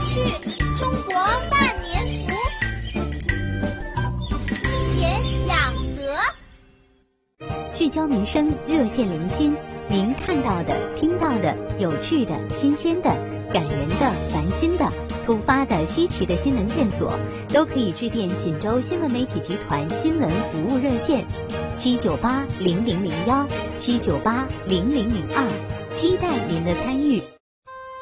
趣中国万年福，提前养德。 聚焦民生，热线连心，您看到的、听到的、有趣的、新鲜的、感人的、烦心的、突发的、稀奇的新闻线索，都可以致电锦州新闻媒体集团新闻服务热线7980001，7980002，期待您的参与。